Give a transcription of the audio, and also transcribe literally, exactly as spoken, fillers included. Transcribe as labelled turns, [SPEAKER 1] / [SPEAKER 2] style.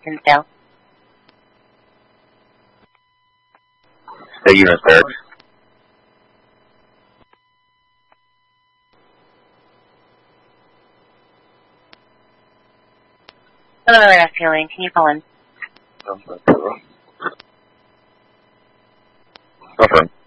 [SPEAKER 1] Tinsdale.
[SPEAKER 2] The unit barracks.
[SPEAKER 1] Hello, F P Can you call in?
[SPEAKER 2] Suffering.